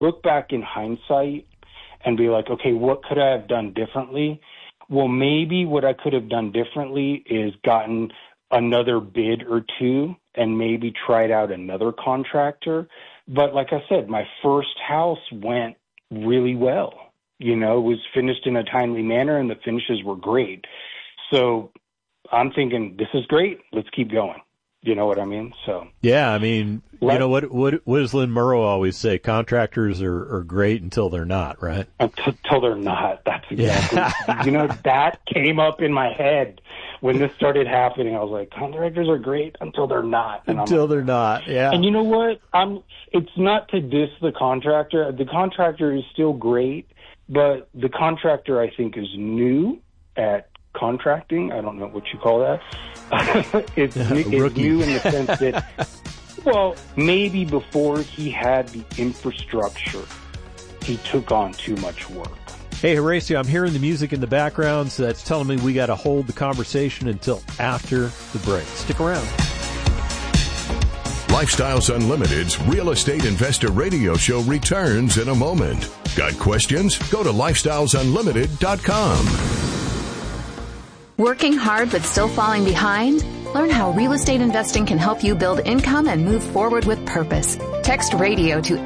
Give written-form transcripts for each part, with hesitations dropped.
look back in hindsight and be like, okay, what could I have done differently? Well, maybe what I could have done differently is gotten another bid or two and maybe tried out another contractor. But like I said, my first house went really well. You know, it was finished in a timely manner and the finishes were great. So I'm thinking, this is great. Let's keep going. You know what I mean? So yeah, I mean, you know, what does Lynn Murrow always say? Contractors are great until they're not, right? Until they're not. That's exactly. You know, that came up in my head when this started happening. I was like, contractors are great until they're not. And until they're not, yeah. And you know what? It's not to diss the contractor. The contractor is still great, but the contractor, I think, is new at contracting. I don't know what you call that. It's new in the sense that, well, maybe before he had the infrastructure, he took on too much work. Hey, Horacio, I'm hearing the music in the background, so that's telling me we got to hold the conversation until after the break. Stick around. Lifestyles Unlimited's Real Estate Investor Radio Show returns in a moment. Got questions? Go to lifestylesunlimited.com. Working hard but still falling behind? Learn how real estate investing can help you build income and move forward with purpose. Text radio to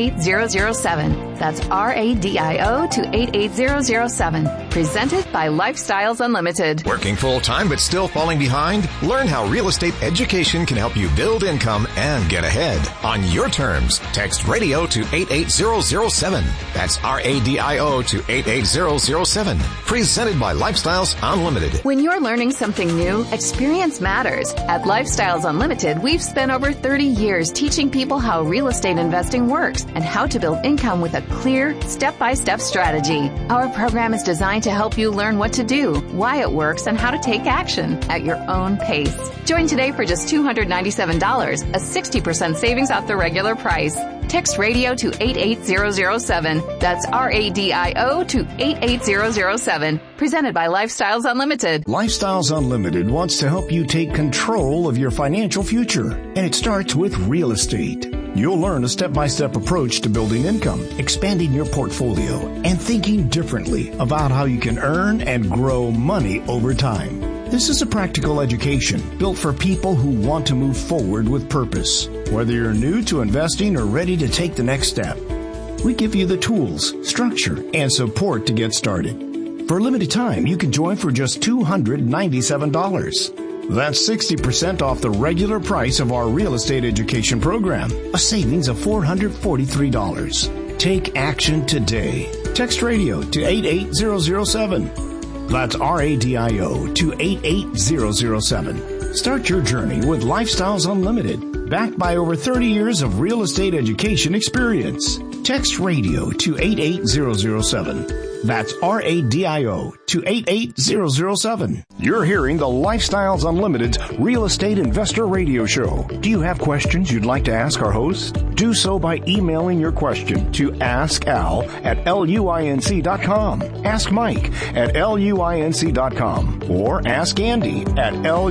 88007. That's RADIO to 88007. Presented by Lifestyles Unlimited. Working full-time but still falling behind? Learn how real estate education can help you build income and get ahead. On your terms, text radio to 88007. That's RADIO to 88007. Presented by Lifestyles Unlimited. When you're learning something new, experience matters. At Lifestyles Unlimited, we've spent over 30 years teaching people how real estate investing works and how to build income with a clear, step-by-step strategy. Our program is designed to help you learn what to do, why it works, and how to take action at your own pace. Join today for just $297, a 60% savings off the regular price. Text radio to 88007. That's RADIO to 88007. Presented by Lifestyles Unlimited. Lifestyles Unlimited wants to help you take control of your financial future, and it starts with real estate. You'll learn a step-by-step approach to building income, expanding your portfolio, and thinking differently about how you can earn and grow money over time. This is a practical education built for people who want to move forward with purpose. Whether you're new to investing or ready to take the next step, we give you the tools, structure, and support to get started. For a limited time, you can join for just $297. That's 60% off the regular price of our real estate education program, a savings of $443. Take action today. Text radio to 88007. That's RADIO to 88007. Start your journey with Lifestyles Unlimited, backed by over 30 years of real estate education experience. Text radio to 88007. That's RADIO to 88007. You're hearing the Lifestyles Unlimited's Real Estate Investor Radio Show. Do you have questions you'd like to ask our host? Do so by emailing your question to askal@luinc.com, Ask Mike at luinc.com, or Ask Andy at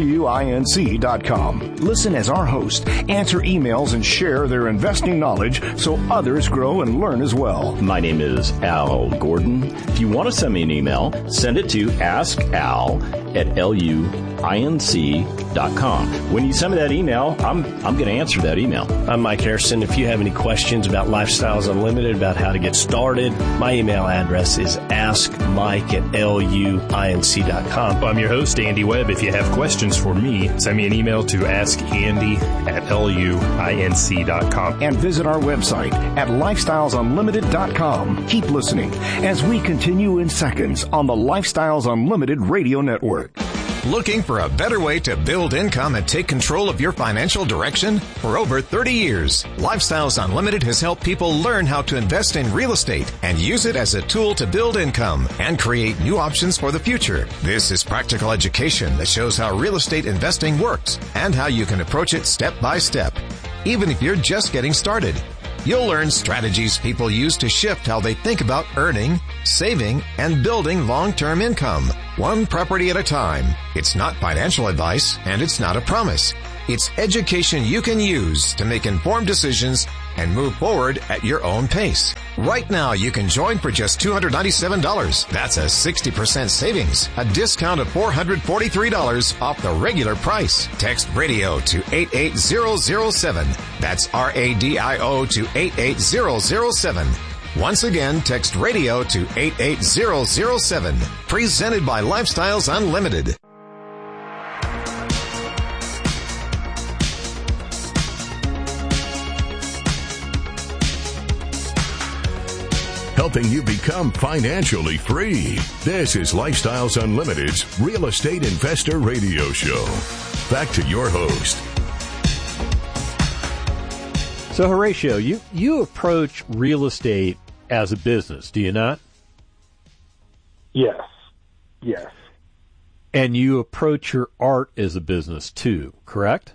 luinc.com. Listen as our host answer emails and share their investing knowledge so others grow and learn as well. My name is Al Gordon. If you want to send me an email, send it to askal@luinc.com. When you send me that email, I'm going to answer that email. I'm Mike Harrison. If you have any questions about Lifestyles Unlimited, about how to get started, my email address is askmike@luinc.com. I'm your host, Andy Webb. If you have questions for me, send me an email to askandy@luinc.com. And visit our website at lifestylesunlimited.com. Keep listening as we continue in seconds on the Lifestyles Unlimited Radio Network. Looking for a better way to build income and take control of your financial direction? For over 30 years, Lifestyles Unlimited has helped people learn how to invest in real estate and use it as a tool to build income and create new options for the future. This is practical education that shows how real estate investing works and how you can approach it step by step, even if you're just getting started. You'll learn strategies people use to shift how they think about earning, saving, and building long-term income, one property at a time. It's not financial advice, and it's not a promise. It's education you can use to make informed decisions and move forward at your own pace. Right now, you can join for just $297. That's a 60% savings, a discount of $443 off the regular price. Text radio to 88007. That's RADIO to 88007. Once again, text radio to 88007. Presented by Lifestyles Unlimited. Helping you become financially free. This is Lifestyles Unlimited's Real Estate Investor Radio Show. Back to your host. So, Horatio, you approach real estate as a business, do you not? Yes. Yes. And you approach your art as a business too, correct?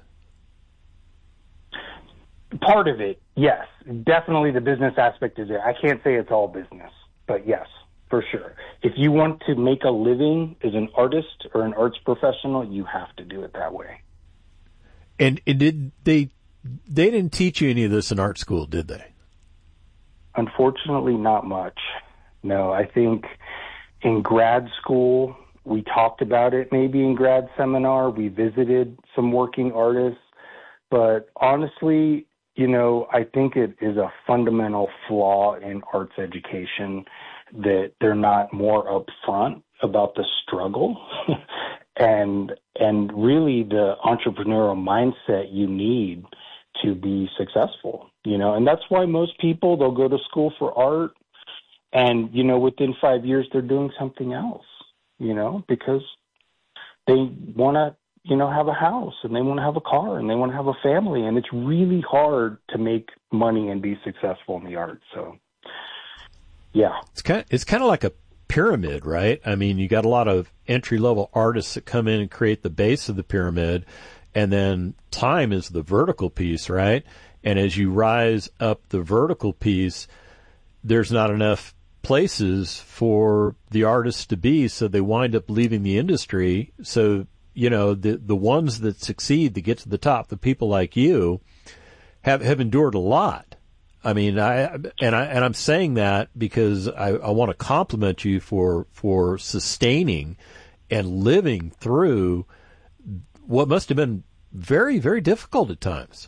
Part of it, yes. Definitely the business aspect is there. I can't say it's all business, but yes, for sure. If you want to make a living as an artist or an arts professional, you have to do it that way. And did they didn't teach you any of this in art school, did they? Unfortunately, not much. No, I think in grad school, we talked about it maybe in grad seminar. We visited some working artists. But honestly, you know, I think it is a fundamental flaw in arts education that they're not more upfront about the struggle and really the entrepreneurial mindset you need to be successful, you know. And that's why most people, they'll go to school for art and, you know, within 5 years they're doing something else, you know, because they want to, you know, have a house and they want to have a car and they want to have a family. And it's really hard to make money and be successful in the arts. So, yeah. It's kind of like a pyramid, right? I mean, you got a lot of entry-level artists that come in and create the base of the pyramid, and then time is the vertical piece, right? And as you rise up the vertical piece, there's not enough places for the artists to be, so they wind up leaving the industry. So, you know, the ones that succeed, that get to the top, the people like you, have endured a lot. I mean, I'm saying that because I want to compliment you for sustaining and living through what must have been very, very difficult at times.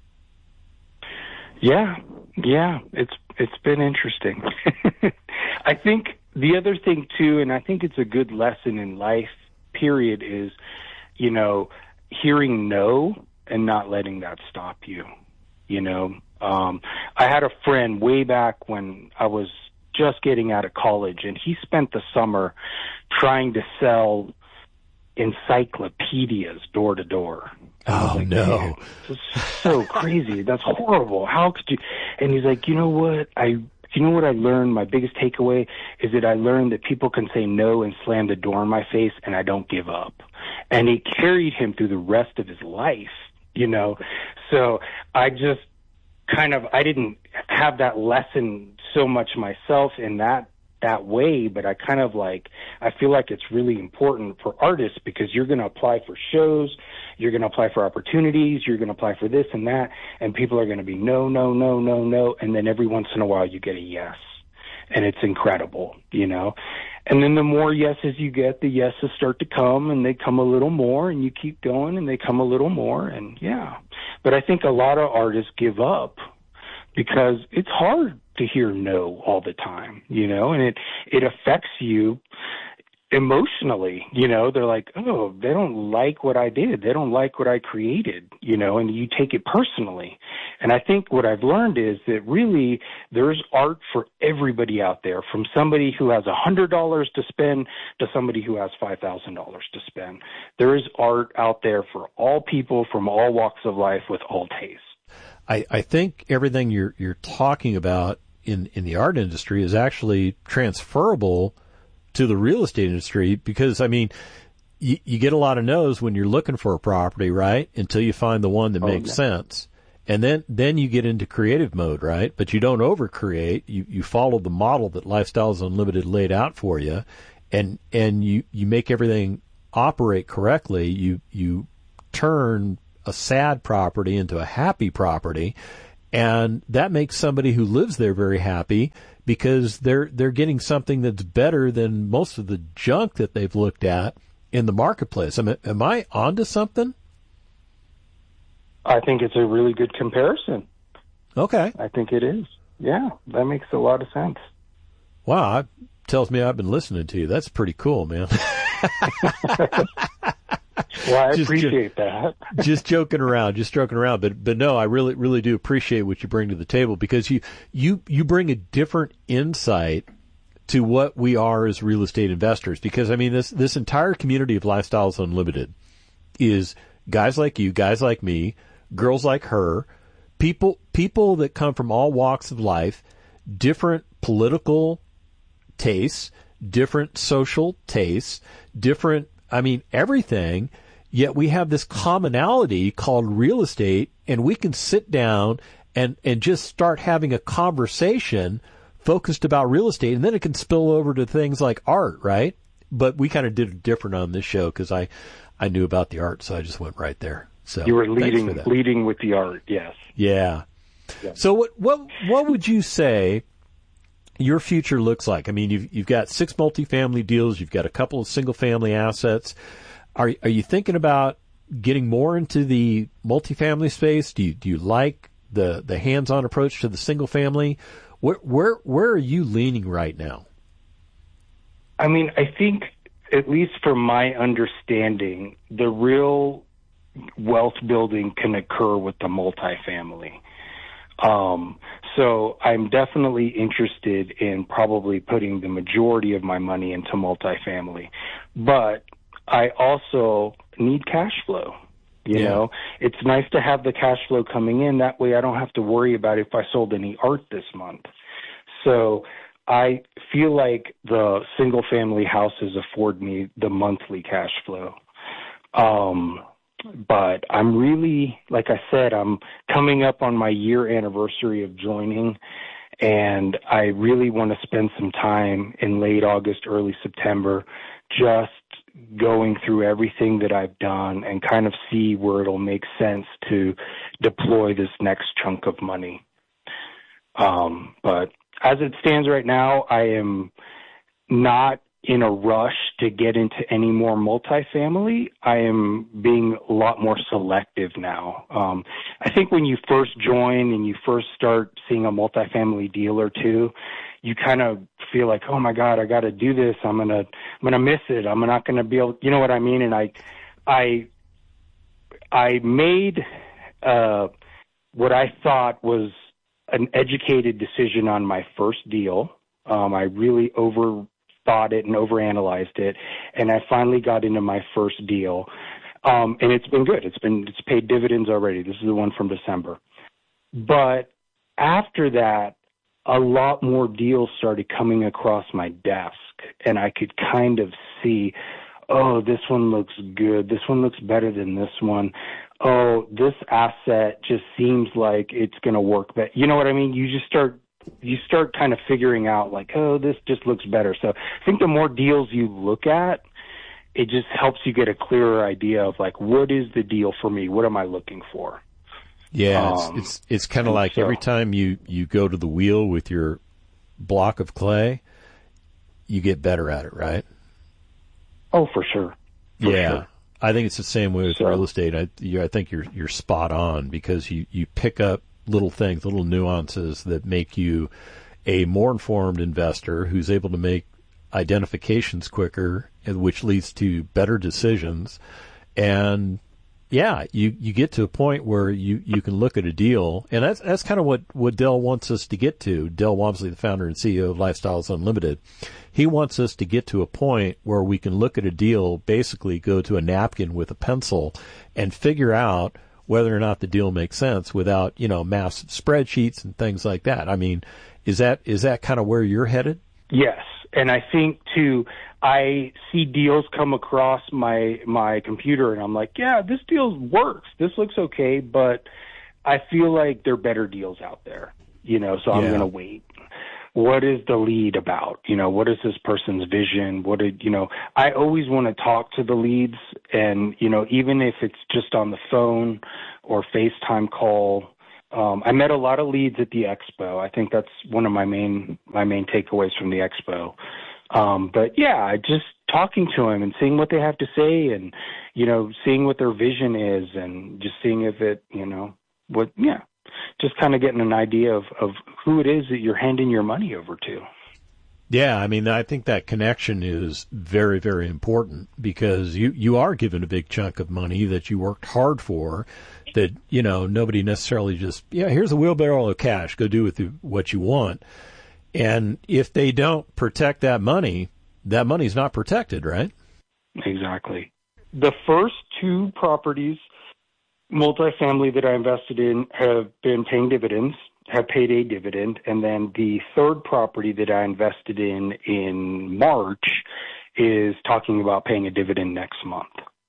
Yeah, it's been interesting. I think the other thing too, and I think it's a good lesson in life, period, is, you know, hearing no and not letting that stop you. You know, I had a friend way back when I was just getting out of college, and he spent the summer trying to sell encyclopedias door to door. Oh, like, no. This is so crazy. That's horrible. How could you? And he's like, you know what I learned? My biggest takeaway is that I learned that people can say no and slam the door in my face, and I don't give up. And it carried him through the rest of his life, you know. So I just I didn't have that lesson so much myself in that way, but I feel like it's really important for artists, because you're going to apply for shows, you're going to apply for opportunities, you're going to apply for this and that, and people are going to be no, and then every once in a while you get a yes, and it's incredible, you know. And then the more yeses you get, the yeses start to come, and they come a little more, and you keep going, and they come a little more, and yeah. But I think a lot of artists give up because it's hard to hear no all the time, you know, and it affects you emotionally, you know. They're like, oh, they don't like what I did. They don't like what I created, you know, and you take it personally. And I think what I've learned is that really there's art for everybody out there, from somebody who has $100 to spend to somebody who has $5,000 to spend. There is art out there for all people from all walks of life with all tastes. I think everything you're talking about in the art industry is actually transferable to the real estate industry, because, I mean, you get a lot of no's when you're looking for a property, right, until you find the one that makes sense. And then you get into creative mode, right? But you don't overcreate. You follow the model that Lifestyles Unlimited laid out for you, and you make everything operate correctly. You turn a sad property into a happy property, And that makes somebody who lives there very happy because they're getting something that's better than most of the junk that they've looked at in the marketplace. Am I onto something? I think it's a really good comparison. Okay. I think it is. Yeah, that makes a lot of sense. Wow, that tells me I've been listening to you. That's pretty cool, man. Well, I appreciate that. Just joking around. But no, I really, really do appreciate what you bring to the table because you bring a different insight to what we are as real estate investors. Because, I mean, this entire community of Lifestyles Unlimited is guys like you, guys like me, girls like her, people that come from all walks of life, different political tastes, different social tastes, different, I mean, everything, yet we have this commonality called real estate, and we can sit down and just start having a conversation focused about real estate, and then it can spill over to things like art, right? But we kind of did it different on this show because I knew about the art, so I just went right there. So you were leading with the art, yes. Yeah. So what would you say your future looks like? I mean, you've got 6 multifamily deals, you've got a couple of single family assets. Are you thinking about getting more into the multifamily space? Do you like the hands-on approach to the single family? Where are you leaning right now? I mean, I think, at least from my understanding, the real wealth building can occur with the multifamily. So I'm definitely interested in probably putting the majority of my money into multifamily, but I also need cash flow. You know, it's nice to have the cash flow coming in. That way I don't have to worry about if I sold any art this month. So I feel like the single family houses afford me the monthly cash flow. But I'm really, like I said, I'm coming up on my year anniversary of joining, and I really want to spend some time in late August, early September, just going through everything that I've done and kind of see where it'll make sense to deploy this next chunk of money. But as it stands right now, I am not in a rush to get into any more multifamily. I am being a lot more selective now. I think when you first join and you first start seeing a multifamily deal or two, you kind of feel like, oh my God, I got to do this. I'm gonna miss it. I'm not gonna be able, you know what I mean? And I made what I thought was an educated decision on my first deal. I really overthought it and overanalyzed it, and I finally got into my first deal. And it's been good. It's paid dividends already. This is the one from December. But after that, a lot more deals started coming across my desk, and I could kind of see, oh, this one looks good. This one looks better than this one. Oh, this asset just seems like it's going to work. But you know what I mean? You start kind of figuring out like, oh, this just looks better. So I think the more deals you look at, it just helps you get a clearer idea of like, what is the deal for me? What am I looking for? Yeah, it's kind of like every time you go to the wheel with your block of clay, you get better at it, right? Oh, for sure. Sure. I think it's the same way with real estate. I think you're spot on because you pick up little things, little nuances that make you a more informed investor who's able to make identifications quicker, which leads to better decisions. And yeah, you get to a point where you can look at a deal, and that's kind of what Del wants us to get to. Del Walmsley, the founder and CEO of Lifestyles Unlimited, he wants us to get to a point where we can look at a deal, basically go to a napkin with a pencil and figure out whether or not the deal makes sense without, massive spreadsheets and things like that. I mean, is that kind of where you're headed? Yes. And I think too, I see deals come across my computer and I'm like, yeah, this deal works. This looks okay, but I feel like there are better deals out there, so I'm going to wait. What is the lead about? What is this person's vision? I always want to talk to the leads, and, even if it's just on the phone or FaceTime call, I met a lot of leads at the expo. I think that's one of my main takeaways from the expo. But yeah, just talking to them and seeing what they have to say, and seeing what their vision is, and just seeing if it, just kind of getting an idea of who it is that you're handing your money over to. Yeah, I mean, I think that connection is very, very important, because you are given a big chunk of money that you worked hard for, that, nobody necessarily just, here's a wheelbarrow of cash, go do with what you want. And if they don't protect that money's not protected, right? Exactly. The first 2 properties, multifamily, that I invested in have been paying dividends, have paid a dividend. And then the third property that I invested in March is talking about paying a dividend next month.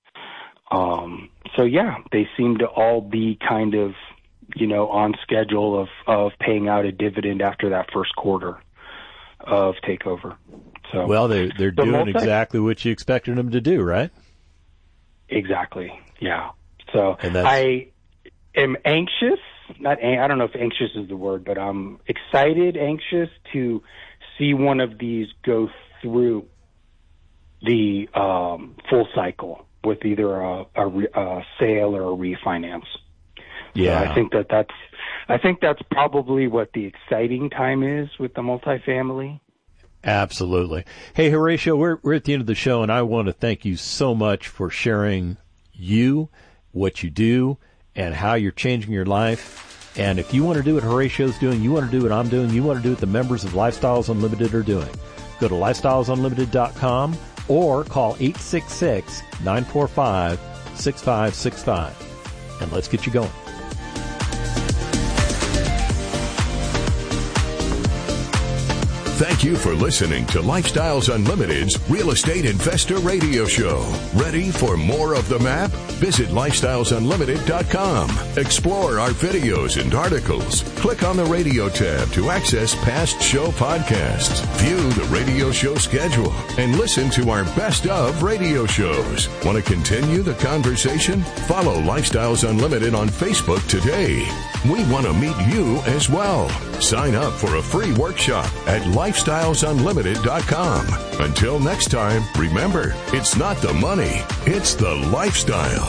So yeah, they seem to all be kind of, on schedule of paying out a dividend after that first quarter of takeover. So, well, they're doing exactly what you expected them to do, right? Exactly. Yeah. So I am anxious. I don't know if anxious is the word, but I'm excited, anxious to see one of these go through the full cycle with either a sale or a refinance. Yeah, so I think that's probably what the exciting time is with the multifamily. Absolutely. Hey, Horatio, we're at the end of the show, and I want to thank you so much for sharing what you do, and how you're changing your life. And if you want to do what Horatio's doing, you want to do what I'm doing, you want to do what the members of Lifestyles Unlimited are doing, go to lifestylesunlimited.com or call 866-945-6565. And let's get you going. Thank you for listening to Lifestyles Unlimited's Real Estate Investor Radio Show. Ready for more of the map? Visit lifestylesunlimited.com. Explore our videos and articles. Click on the radio tab to access past show podcasts. View the radio show schedule and listen to our best of radio shows. Want to continue the conversation? Follow Lifestyles Unlimited on Facebook today. We want to meet you as well. Sign up for a free workshop at lifestylesunlimited.com. Until next time, remember, it's not the money, it's the lifestyle.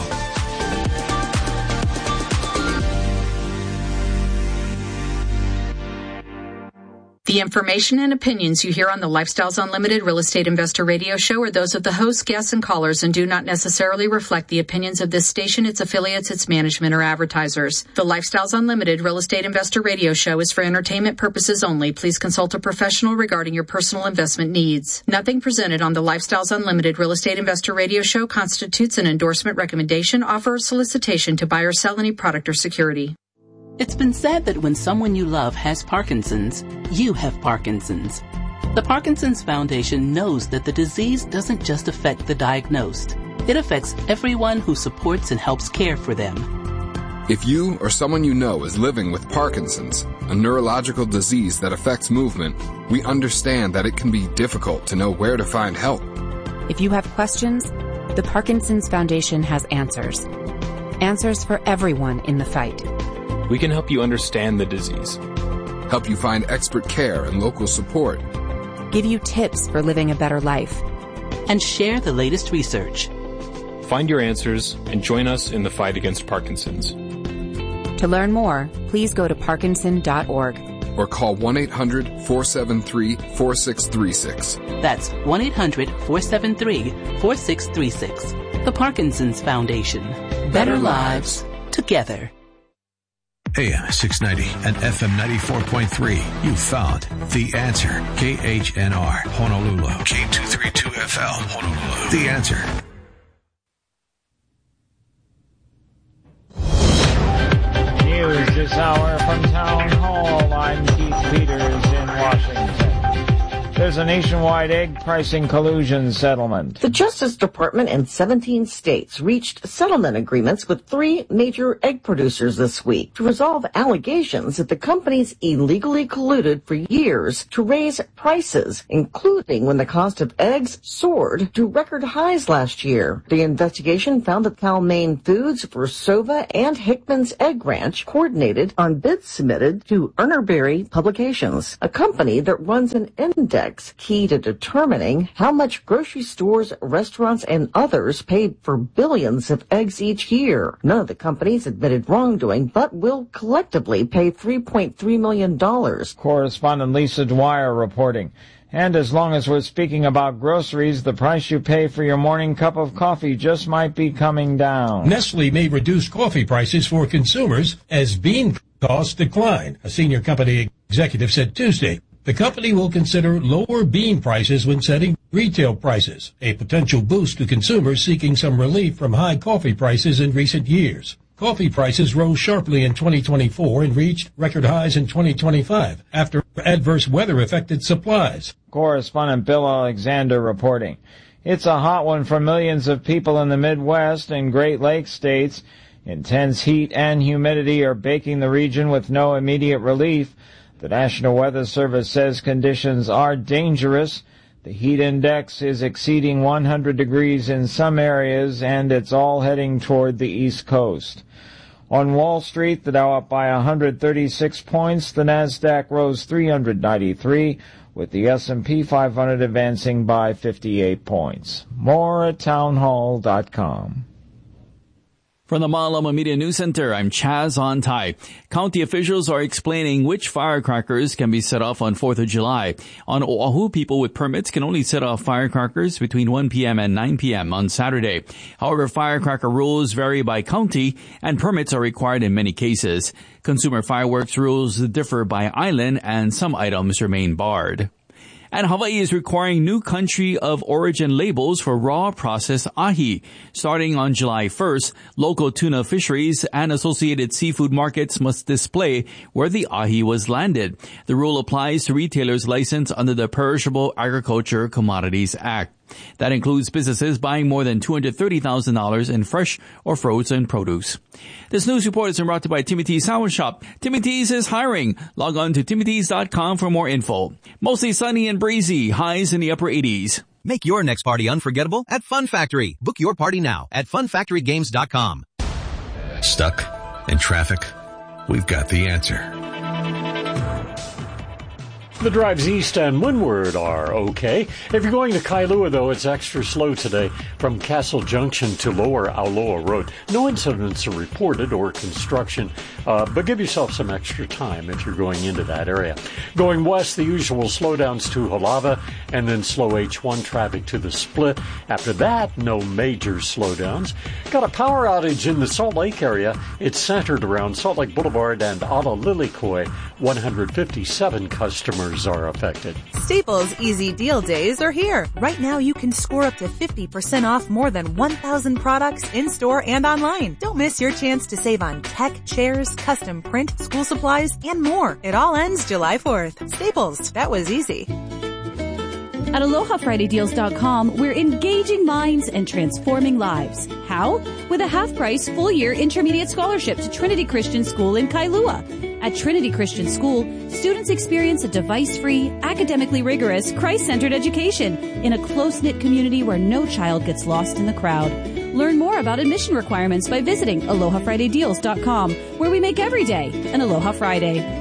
The information and opinions you hear on the Lifestyles Unlimited Real Estate Investor Radio Show are those of the hosts, guests, and callers, and do not necessarily reflect the opinions of this station, its affiliates, its management, or advertisers. The Lifestyles Unlimited Real Estate Investor Radio Show is for entertainment purposes only. Please consult a professional regarding your personal investment needs. Nothing presented on the Lifestyles Unlimited Real Estate Investor Radio Show constitutes an endorsement, recommendation, offer, or solicitation to buy or sell any product or security. It's been said that when someone you love has Parkinson's, you have Parkinson's. The Parkinson's Foundation knows that the disease doesn't just affect the diagnosed. It affects everyone who supports and helps care for them. If you or someone you know is living with Parkinson's, a neurological disease that affects movement, we understand that it can be difficult to know where to find help. If you have questions, the Parkinson's Foundation has answers. Answers for everyone in the fight. We can help you understand the disease, help you find expert care and local support, give you tips for living a better life, and share the latest research. Find your answers and join us in the fight against Parkinson's. To learn more, please go to parkinson.org or call 1-800-473-4636. That's 1-800-473-4636. The Parkinson's Foundation. Better lives together. AM 690 and FM 94.3. You found The Answer. KHNR, Honolulu. K232FL, Honolulu. The Answer. News this hour from Town Hall. I'm Keith Peters in Washington. there's a nationwide egg pricing collusion settlement. The Justice Department and 17 states reached settlement agreements with 3 major egg producers this week to resolve allegations that the companies illegally colluded for years to raise prices, including when the cost of eggs soared to record highs last year. The investigation found that Cal-Maine Foods, Versova, and Hickman's Egg Ranch coordinated on bids submitted to Urnerberry Publications, a company that runs an index key to determining how much grocery stores, restaurants, and others paid for billions of eggs each year. None of the companies admitted wrongdoing, but will collectively pay $3.3 million. Correspondent Lisa Dwyer reporting. And as long as we're speaking about groceries, the price you pay for your morning cup of coffee just might be coming down. Nestle may reduce coffee prices for consumers as bean costs decline, a senior company executive said Tuesday. The company will consider lower bean prices when setting retail prices, a potential boost to consumers seeking some relief from high coffee prices in recent years. Coffee prices rose sharply in 2024 and reached record highs in 2025 after adverse weather affected supplies. Correspondent Bill Alexander reporting. It's a hot one for millions of people in the Midwest and Great Lakes states. Intense heat and humidity are baking the region with no immediate relief. The National Weather Service says conditions are dangerous. The heat index is exceeding 100 degrees in some areas, and it's all heading toward the East Coast. On Wall Street, the Dow up by 136 points. The Nasdaq rose 393, with the S&P 500 advancing by 58 points. More at townhall.com. From the Malama Media News Center, I'm Chaz Ontai. County officials are explaining which firecrackers can be set off on 4th of July. On Oahu, people with permits can only set off firecrackers between 1 p.m. and 9 p.m. on Saturday. However, firecracker rules vary by county, and permits are required in many cases. Consumer fireworks rules differ by island, and some items remain barred. And Hawaii is requiring new country of origin labels for raw processed ahi. Starting on July 1st, local tuna fisheries and associated seafood markets must display where the ahi was landed. The rule applies to retailers licensed under the Perishable Agriculture Commodities Act. That includes businesses buying more than $230,000 in fresh or frozen produce. This news report is brought to you by Timmy T's Sour Shop. Timmy T's is hiring. Log on to TimmyT's.com for more info. Mostly sunny and breezy. Highs in the upper 80s. Make your next party unforgettable at Fun Factory. Book your party now at funfactorygames.com. Stuck in traffic? We've got the answer. The drives east and windward are okay. If you're going to Kailua, though, it's extra slow today from Castle Junction to Lower Auloa Road. No incidents are reported or construction, but give yourself some extra time if you're going into that area. Going west, the usual slowdowns to Halava and then slow H1 traffic to the Split. After that, no major slowdowns. Got a power outage in the Salt Lake area. It's centered around Salt Lake Boulevard and Ala Lilikoi. 157 customers are affected. Staples Easy Deal Days are here. Right now you can score up to 50% off more than 1,000 products in-store and online. Don't miss your chance to save on tech, chairs, custom print, school supplies, and more. It all ends July 4th. Staples, that was easy. At AlohaFridayDeals.com, we're engaging minds and transforming lives. How? With a half-price, full-year intermediate scholarship to Trinity Christian School in Kailua. At Trinity Christian School, students experience a device-free, academically rigorous, Christ-centered education in a close-knit community where no child gets lost in the crowd. Learn more about admission requirements by visiting AlohaFridayDeals.com, where we make every day an Aloha Friday.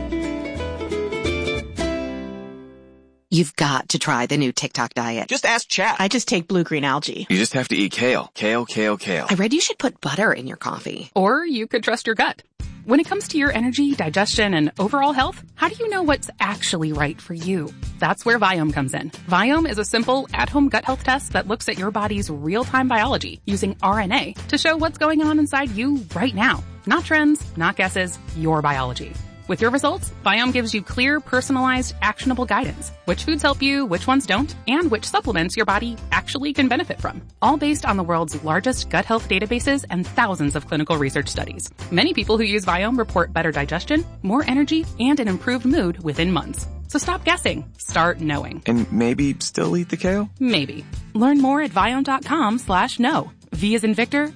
You've got to try the new TikTok diet. Just ask Chat. I just take blue-green algae. You just have to eat kale. Kale, kale, kale. I read you should put butter in your coffee. Or you could trust your gut. When it comes to your energy, digestion, and overall health, how do you know what's actually right for you? That's where Viome comes in. Viome is a simple, at-home gut health test that looks at your body's real-time biology using RNA to show what's going on inside you right now. Not trends, not guesses, your biology. With your results, Viome gives you clear, personalized, actionable guidance. Which foods help you, which ones don't, and which supplements your body actually can benefit from. All based on the world's largest gut health databases and thousands of clinical research studies. Many people who use Viome report better digestion, more energy, and an improved mood within months. So stop guessing. Start knowing. And maybe still eat the kale? Maybe. Learn more at Viome.com/know. V as in Victor,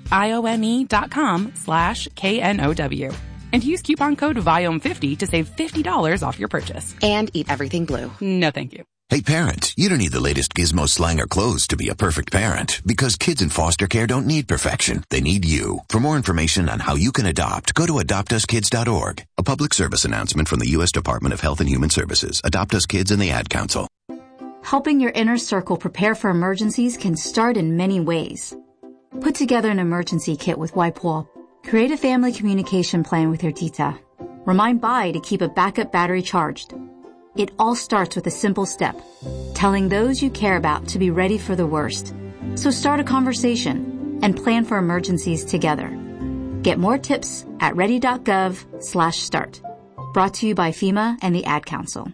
IOME.com/KNOW. And use coupon code VIOME50 to save $50 off your purchase. And eat everything blue. No, thank you. Hey parents, you don't need the latest gizmo, slang, or clothes to be a perfect parent. Because kids in foster care don't need perfection. They need you. For more information on how you can adopt, go to adoptuskids.org. A public service announcement from the U.S. Department of Health and Human Services, Adopt Us Kids, and the Ad Council. Helping your inner circle prepare for emergencies can start in many ways. Put together an emergency kit with Wipewool. Create a family communication plan with your tita. Remind Bai to keep a backup battery charged. It all starts with a simple step, telling those you care about to be ready for the worst. So start a conversation and plan for emergencies together. Get more tips at ready.gov/start. Brought to you by FEMA and the Ad Council.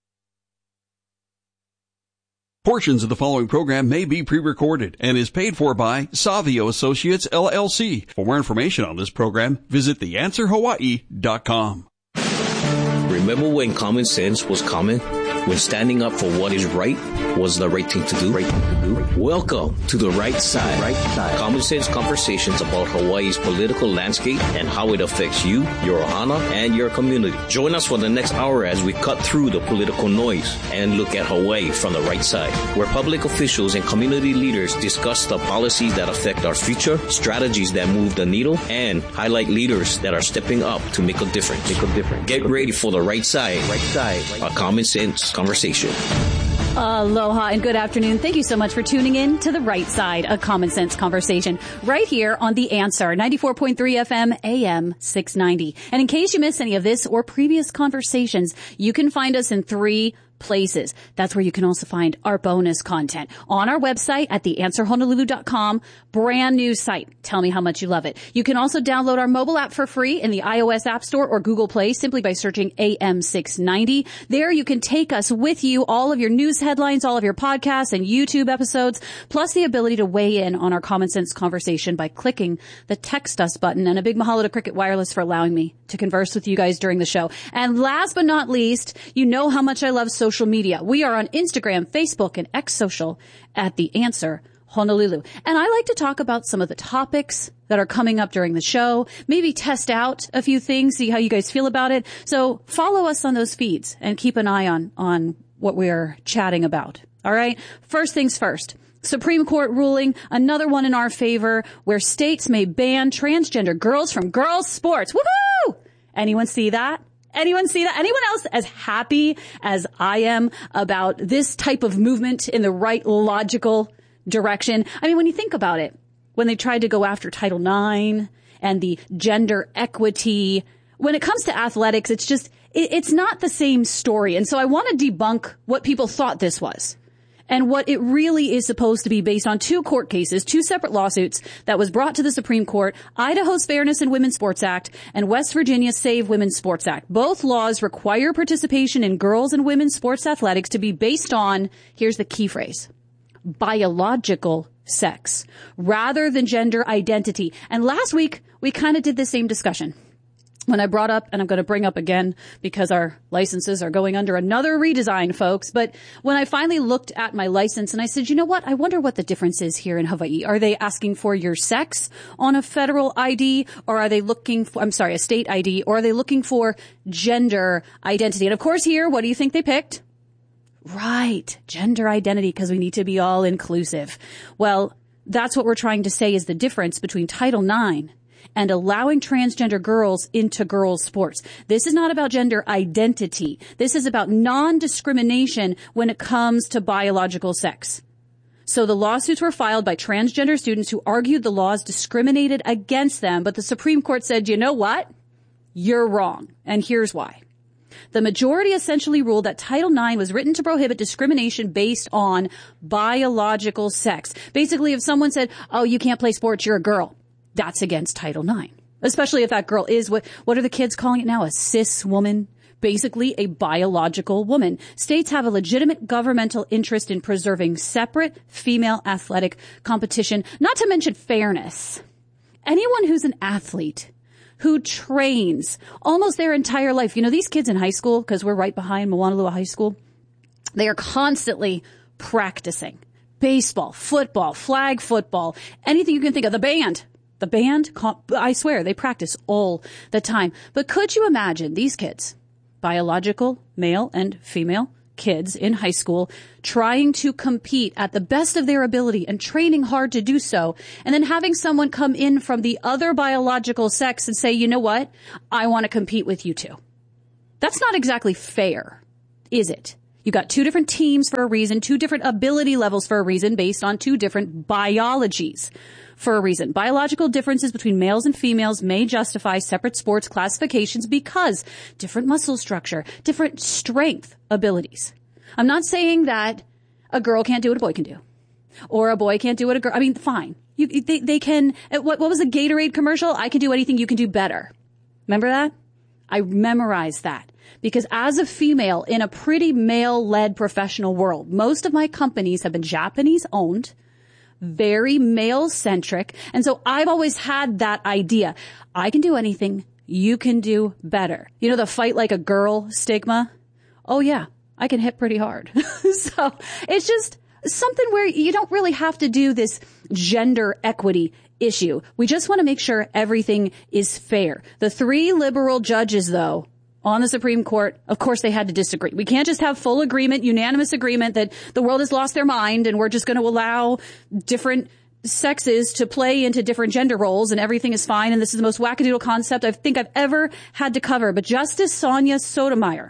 Portions of the following program may be pre-recorded and is paid for by Savio Associates, LLC. For more information on this program, visit theanswerhawaii.com. Remember when common sense was common? When standing up for what is right was the right thing to do? Welcome to The Right Side. Common sense conversations about Hawaii's political landscape and how it affects you, your ohana, and your community. Join us for the next hour as we cut through the political noise and look at Hawaii from the right side, where public officials and community leaders discuss the policies that affect our future, strategies that move the needle, and highlight leaders that are stepping up to make a difference. Get ready for The Right Side. A common sense conversation. Aloha and good afternoon. Thank you so much for tuning in to The Right Side, a common sense conversation right here on The Answer, 94.3 FM, AM 690. And in case you missed any of this or previous conversations, you can find us in 3 places. That's where you can also find our bonus content on our website at theanswerhonolulu.com. Brand new site. Tell me how much you love it. You can also download our mobile app for free in the iOS App Store or Google Play simply by searching AM 690. There you can take us with you, all of your news headlines, all of your podcasts and YouTube episodes, plus the ability to weigh in on our common sense conversation by clicking the text us button. And a big mahalo to Cricket Wireless for allowing me to converse with you guys during the show. And last but not least, you know how much I love social media. We are on Instagram, Facebook, and X Social at The Answer Honolulu. And I like to talk about some of the topics that are coming up during the show, maybe test out a few things, see how you guys feel about it. So follow us on those feeds and keep an eye on what we're chatting about. All right. First things first. Supreme Court ruling, another one in our favor, where states may ban transgender girls from girls' sports. Woohoo! Anyone see that? Anyone see that? Anyone else as happy as I am about this type of movement in the right logical direction? I mean, when you think about it, when they tried to go after Title IX and the gender equity, when it comes to athletics, it's just, it's not the same story. And so I want to debunk what people thought this was. And what it really is supposed to be based on 2 court cases, 2 separate lawsuits that was brought to the Supreme Court, Idaho's Fairness in Women's Sports Act and West Virginia's Save Women's Sports Act. Both laws require participation in girls' and women's sports athletics to be based on, here's the key phrase, biological sex rather than gender identity. And last week, we kind of did the same discussion. When I brought up, and I'm going to bring up again because our licenses are going under another redesign, folks. But when I finally looked at my license and I said, you know what? I wonder what the difference is here in Hawaii. Are they asking for your sex on a federal ID, or are they looking for, a state ID, or are they looking for gender identity? And of course here, what do you think they picked? Right. Gender identity, because we need to be all inclusive. Well, that's what we're trying to say is the difference between Title IX and allowing transgender girls into girls' sports. This is not about gender identity. This is about non-discrimination when it comes to biological sex. So the lawsuits were filed by transgender students who argued the laws discriminated against them, but the Supreme Court said, you know what? You're wrong. And here's why. The majority essentially ruled that Title IX was written to prohibit discrimination based on biological sex. Basically, if someone said, oh, you can't play sports, you're a girl, that's against Title IX. Especially if that girl is what are the kids calling it now? A cis woman? Basically a biological woman. States have a legitimate governmental interest in preserving separate female athletic competition, not to mention fairness. Anyone who's an athlete who trains almost their entire life. You know, these kids in high school, because we're right behind Moanalua High School, they are constantly practicing baseball, football, flag football, anything you can think of. The band, I swear, they practice all the time. But could you imagine these kids, biological, male and female kids in high school, trying to compete at the best of their ability and training hard to do so, and then having someone come in from the other biological sex and say, you know what, I want to compete with you too. That's not exactly fair, is it? You got two different teams for a reason, two different ability levels for a reason, based on two different biologies for a reason. Biological differences between males and females may justify separate sports classifications because different muscle structure, different strength abilities. I'm not saying that a girl can't do what a boy can do, or a boy can't do what a girl. I mean, fine. They can. What was the Gatorade commercial? I can do anything, you can do better. Remember that? I memorized that. Because as a female in a pretty male-led professional world, most of my companies have been Japanese-owned, very male-centric. And so I've always had that idea. I can do anything. You can do better. You know, the fight like a girl stigma? Oh, yeah, I can hit pretty hard. So it's just something where you don't really have to do this gender equity issue. We just want to make sure everything is fair. The 3 liberal judges, though, on the Supreme Court, of course, they had to disagree. We can't just have full agreement, unanimous agreement that the world has lost their mind and we're just going to allow different sexes to play into different gender roles and everything is fine. And this is the most wackadoodle concept I think I've ever had to cover. But Justice Sonia Sotomayor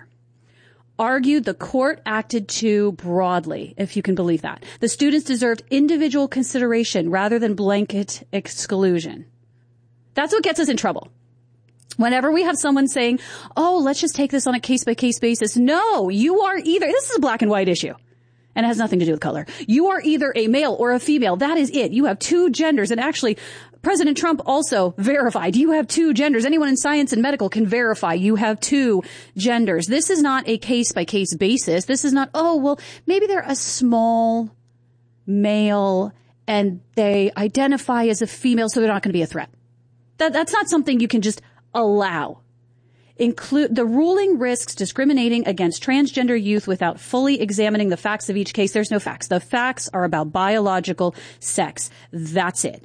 argued the court acted too broadly, if you can believe that. The students deserved individual consideration rather than blanket exclusion. That's what gets us in trouble. Whenever we have someone saying, oh, let's just take this on a case-by-case basis. No, you are either, this is a black and white issue, and it has nothing to do with color. You are either a male or a female. That is it. You have 2 genders. And actually, President Trump also verified you have 2 genders. Anyone in science and medical can verify you have 2 genders. This is not a case-by-case basis. This is not, oh, well, maybe they're a small male and they identify as a female, so they're not going to be a threat. That's not something you can just allow. Include the ruling risks discriminating against transgender youth without fully examining the facts of each case. There's no facts. The facts are about biological sex. That's it.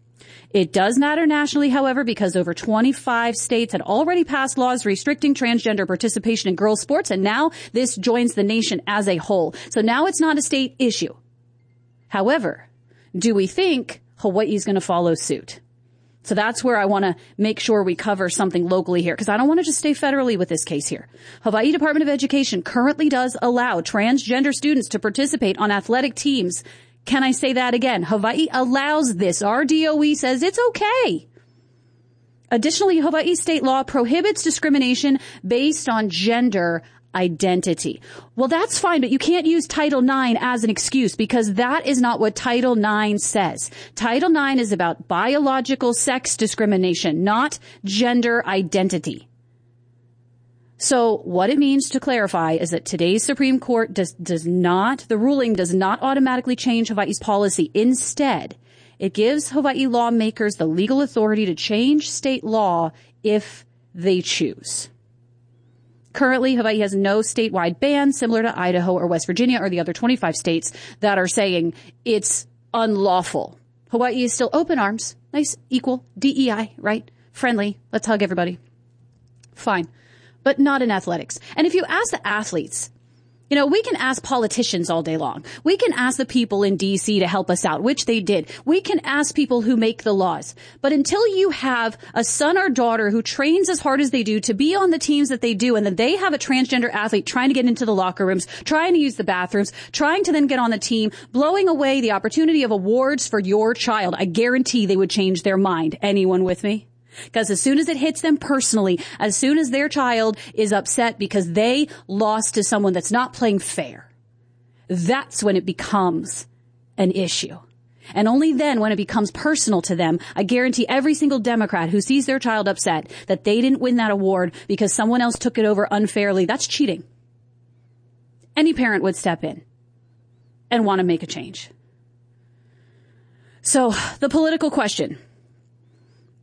It does matter nationally, however, because over 25 states had already passed laws restricting transgender participation in girls' sports, and now this joins the nation as a whole. So now it's not a state issue. However, do we think Hawaii is going to follow suit? So that's where I want to make sure we cover something locally here, because I don't want to just stay federally with this case here. Hawaii Department of Education currently does allow transgender students to participate on athletic teams. Can I say that again? Hawaii allows this. Our DOE says it's okay. Additionally, Hawaii state law prohibits discrimination based on gender identity. Well, that's fine, but you can't use Title IX as an excuse, because that is not what Title IX says. Title IX is about biological sex discrimination, not gender identity. So what it means, to clarify, is that today's Supreme Court the ruling does not automatically change Hawaii's policy. Instead, it gives Hawaii lawmakers the legal authority to change state law if they choose. Currently, Hawaii has no statewide ban similar to Idaho or West Virginia or the other 25 states that are saying it's unlawful. Hawaii is still open arms. Nice, equal, DEI, right? Friendly. Let's hug everybody. Fine. But not in athletics. And if you ask the athletes, you know, we can ask politicians all day long. We can ask the people in D.C. to help us out, which they did. We can ask people who make the laws. But until you have a son or daughter who trains as hard as they do to be on the teams that they do, and then they have a transgender athlete trying to get into the locker rooms, trying to use the bathrooms, trying to then get on the team, blowing away the opportunity of awards for your child, I guarantee they would change their mind. Anyone with me? Because as soon as it hits them personally, as soon as their child is upset because they lost to someone that's not playing fair, that's when it becomes an issue. And only then, when it becomes personal to them, I guarantee every single Democrat who sees their child upset that they didn't win that award because someone else took it over unfairly, that's cheating. Any parent would step in and want to make a change. So, the political question.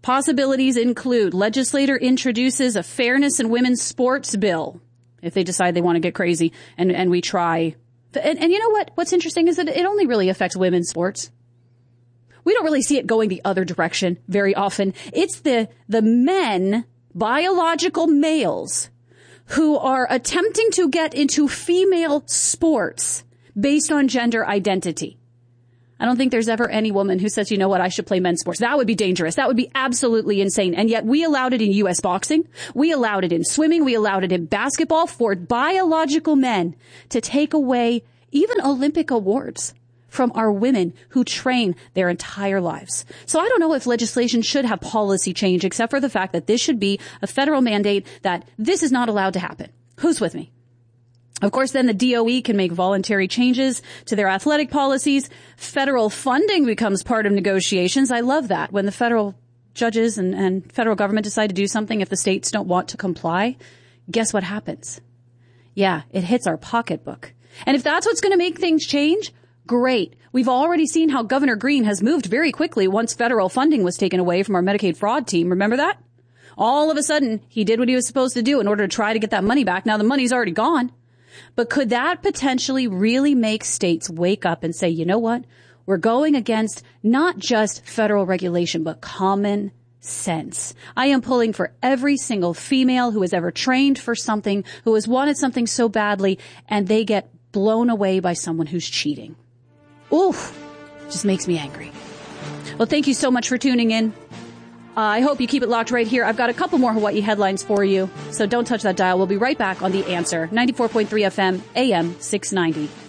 Possibilities include legislator introduces a fairness in women's sports bill if they decide they want to get crazy and we try. And you know what? What's interesting is that it only really affects women's sports. We don't really see it going the other direction very often. It's the men, biological males, who are attempting to get into female sports based on gender identity. I don't think there's ever any woman who says, you know what, I should play men's sports. That would be dangerous. That would be absolutely insane. And yet we allowed it in U.S. boxing. We allowed it in swimming. We allowed it in basketball for biological men to take away even Olympic awards from our women who train their entire lives. So I don't know if legislation should have policy change, except for the fact that this should be a federal mandate that this is not allowed to happen. Who's with me? Of course, then the DOE can make voluntary changes to their athletic policies. Federal funding becomes part of negotiations. I love that. When the federal judges and federal government decide to do something, if the states don't want to comply, guess what happens? Yeah, it hits our pocketbook. And if that's what's going to make things change, great. We've already seen how Governor Green has moved very quickly once federal funding was taken away from our Medicaid fraud team. Remember that? All of a sudden, he did what he was supposed to do in order to try to get that money back. Now the money's already gone. But could that potentially really make states wake up and say, you know what? We're going against not just federal regulation, but common sense. I am pulling for every single female who has ever trained for something, who has wanted something so badly, and they get blown away by someone who's cheating. Oof, just makes me angry. Well, thank you so much for tuning in. I hope you keep it locked right here. I've got a couple more Hawaii headlines for you, so don't touch that dial. We'll be right back on The Answer, 94.3 FM, AM 690.